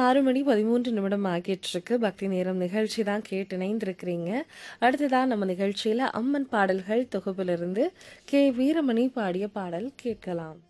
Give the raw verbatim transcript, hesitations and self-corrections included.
ஆறு மணி பதிமூன்று நிமிடம் ஆகிட்டிருக்கு. பக்தி நேரம் நிகழ்ச்சி தான் கேட்டு இணைந்திருக்கிறீங்க. அடுத்ததா நம்ம நிகழ்ச்சியில அம்மன் பாடல்கள் தொகுப்பிலிருந்து கே. வீரமணி பாடிய பாடல் கேட்கலாம்.